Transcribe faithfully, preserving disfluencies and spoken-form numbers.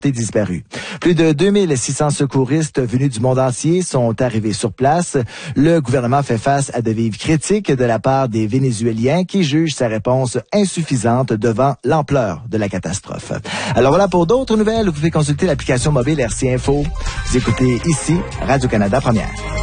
disparus. Plus de deux mille six cents secouristes venus du monde entier sont arrivés sur place. Le gouvernement fait face à de vives critiques de la part des Vénézuéliens qui jugent sa réponse insuffisante devant l'ampleur de la catastrophe. Alors voilà, pour d'autres nouvelles, vous pouvez consulter l'application mobile R C Info. Vous écoutez ici Radio-Canada Première.